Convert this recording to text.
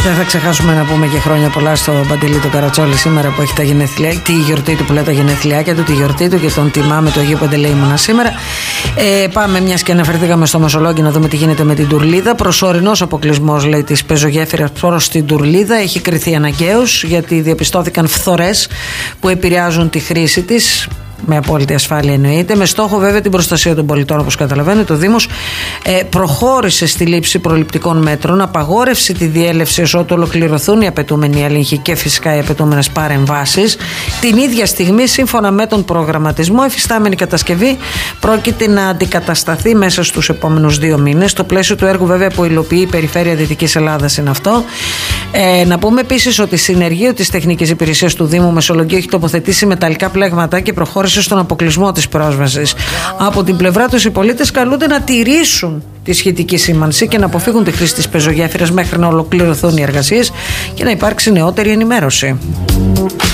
Δεν θα ξεχάσουμε να πούμε και χρόνια πολλά στο Παντελή τον Καρατσόλη σήμερα που έχει τα γενέθλιά, τη γιορτή του που λέει τα γενέθλιάκια του, τη γιορτή του και τον τιμάμε το Αγίου Παντελεήμονα σήμερα. Πάμε, μιας και αναφερθήκαμε στο Μεσολόγγι, να δούμε τι γίνεται με την Τουρλίδα. Προσωρινός αποκλεισμός, λέει, της πεζογέφυρας προς την Τουρλίδα έχει κριθεί αναγκαίος, γιατί διαπιστώθηκαν φθορές που επηρεάζουν τη χρήση της. Με απόλυτη ασφάλεια εννοείται, με στόχο βέβαια την προστασία των πολιτών. Όπως καταλαβαίνετε, ο Δήμος προχώρησε στη λήψη προληπτικών μέτρων, απαγόρευσε τη διέλευση ως ότου ολοκληρωθούν οι απαιτούμενοι έλεγχοι και φυσικά οι απαιτούμενες παρεμβάσεις. Την ίδια στιγμή, σύμφωνα με τον προγραμματισμό, η εφιστάμενη κατασκευή πρόκειται να αντικατασταθεί μέσα στους επόμενους 2 μήνες. Στο πλαίσιο του έργου, βέβαια, που υλοποιεί η Περιφέρεια Δυτικής Ελλάδας είναι αυτό. Να πούμε επίσης ότι συνεργείο της Τεχνικής Υπηρεσίας του Δήμου Μεσολογγίου έχει τοποθετήσει μεταλλικά πλέγματα και προχώρησε στον αποκλεισμό της πρόσβασης. Από την πλευρά τους, οι πολίτες καλούνται να τηρήσουν τη σχετική σήμανση και να αποφύγουν τη χρήση της πεζογέφυρας μέχρι να ολοκληρωθούν οι εργασίες και να υπάρξει νεότερη ενημέρωση.